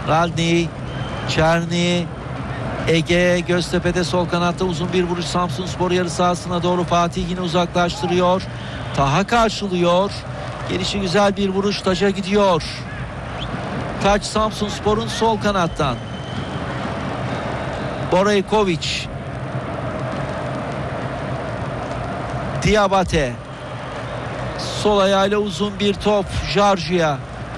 Ralny, Çerni, Ege Göztepe'de sol kanatta uzun bir vuruş. Samsunspor yarı sahasına doğru, Fatih yine uzaklaştırıyor. Taha karşılıyor. Gelişi güzel bir vuruş, taca gidiyor. Taç Samsunspor'un sol kanattan. Boraykovic, Diabate, sol ayağıyla uzun bir top. Jargia,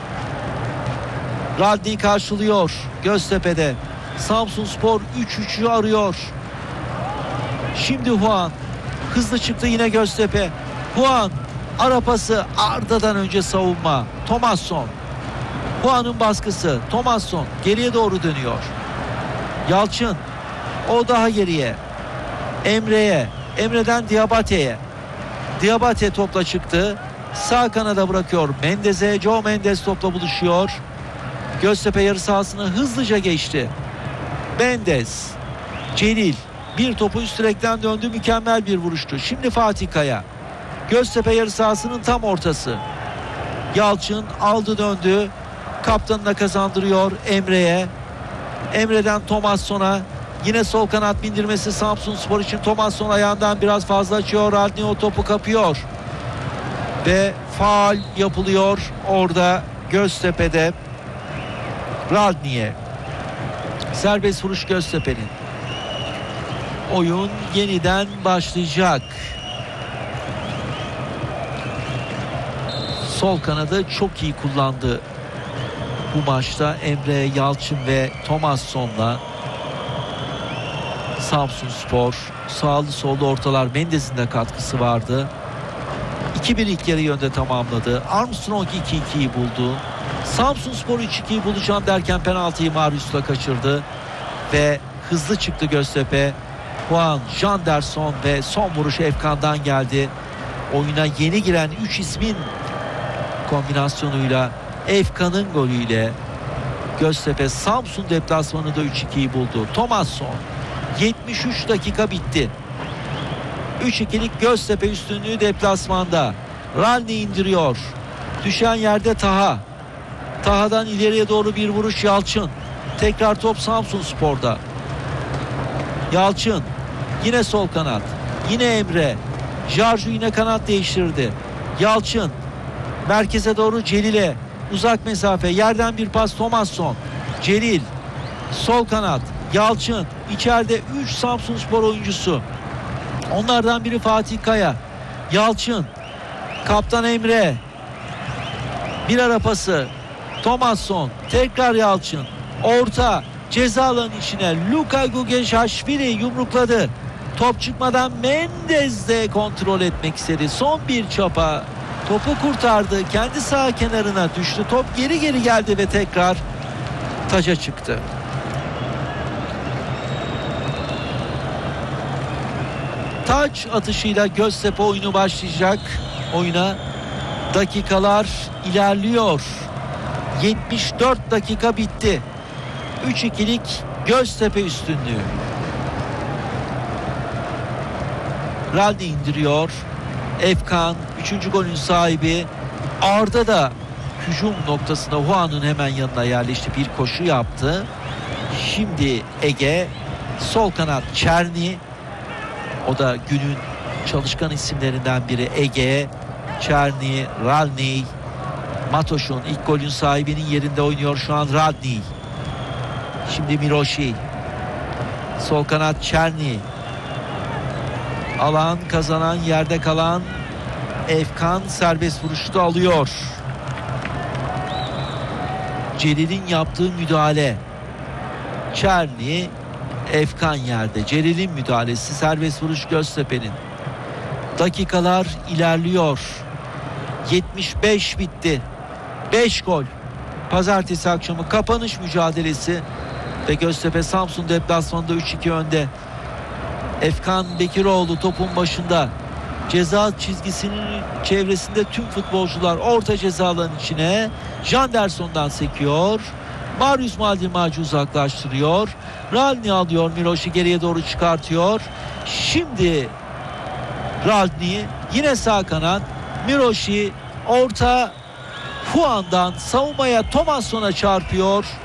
Radni karşılıyor. Göztepe'de Samsunspor 3-3'ü arıyor. Şimdi Huan hızlı çıktı yine Göztepe. Huan ara pası, Arda'dan önce savunma. Thomasson, Huan'ın baskısı. Thomasson geriye doğru dönüyor. Yalçın, o daha geriye. Emre'ye, Emre'den Diabate'ye. Diabate topla çıktı. Sağ kanada bırakıyor Mendes'e. Joe Mendes topla buluşuyor. Göztepe yarı sahasını hızlıca geçti. Mendes, Celil bir topu üst direkten döndü. Mükemmel bir vuruştu. Şimdi Fatih Kaya. Göztepe yarı sahasının tam ortası. Yalçın aldı döndü. Kaptanına kazandırıyor Emre'ye. Emre'den Thomasson'a. Yine sol kanat bindirmesi Samsunspor için. Thomasson ayağından biraz fazla açıyor. Radni o topu kapıyor. Ve faul yapılıyor orada Göztepe'de. Radni'ye. Serbest vuruş Göztepe'nin. Oyun yeniden başlayacak. Sol kanadı çok iyi kullandı bu maçta Emre, Yalçın ve Thomasson'la. Samsunspor sağlı sollu ortalar, Mendes'in de katkısı vardı. 2-1 ilk yarı yönde tamamladı. Armstrong 2-2'yi buldu. Samsunspor 3-2'yi bulacağım derken penaltıyı Marius'la kaçırdı. Ve hızlı çıktı Göztepe. Juan, Janderson ve son vuruş Efkan'dan geldi. Oyuna yeni giren 3 ismin kombinasyonuyla, Efkan'ın golüyle Göztepe Samsun deplasmanında 3-2'yi buldu. Thomasson, 73 dakika bitti. 3-2'lik Göztepe üstünlüğü deplasmanda. Ralny indiriyor. Düşen yerde Taha. Taha'dan ileriye doğru bir vuruş Yalçın. Tekrar top Samsunspor'da. Yalçın yine sol kanat. Yine Emre. Jarju yine kanat değiştirdi. Yalçın merkeze doğru Celil'e. Uzak mesafe, yerden bir pas Thomasson. Celil sol kanat. Yalçın içeride 3 Samsunspor oyuncusu. Onlardan biri Fatih Kaya. Yalçın, kaptan Emre. Bir ara pası. Thomasson, tekrar Yalçın. Orta, ceza alanının içine. Luka Gugeşaşvili yumrukladı. Top çıkmadan Mendes de kontrol etmek istedi. Son bir çapa. Topu kurtardı. Kendi sağ kenarına düştü. Top geri geldi ve tekrar taca çıktı. Taç atışıyla Göztepe oyunu başlayacak. Oyuna dakikalar ilerliyor. 74 dakika bitti. 3-2'lik Göztepe üstünlüğü. Ralny indiriyor. Efkan 3. golün sahibi. Arda da hücum noktasında Huan'ın hemen yanına yerleşti. Bir koşu yaptı. Şimdi Ege, sol kanat Çerni. O da günün çalışkan isimlerinden biri Ege. Çerni, Ralny. Matoş'un ilk golün sahibinin yerinde oynuyor şu an Radni. Şimdi Miroshi. Sol kanat Çerni. Alan kazanan, yerde kalan Efkan serbest vuruşu da alıyor. Celil'in yaptığı müdahale. Çerni, Efkan yerde. Celil'in müdahalesi, serbest vuruş Göztepe'nin. Dakikalar ilerliyor. 75 bitti. 5 gol. Pazartesi akşamı kapanış mücadelesi ve Göztepe Samsun deplasmanında 3-2 önde. Efkan Bekiroğlu topun başında. Ceza çizgisinin çevresinde tüm futbolcular orta ceza alanının içine. Janderson'dan sekiyor. Marius Maldimacı uzaklaştırıyor. Ralny alıyor. Miroş'u geriye doğru çıkartıyor. Şimdi Ralny yine sağ kanat. Miroş'u orta, Huan'dan savunmaya Thomasson'a çarpıyor.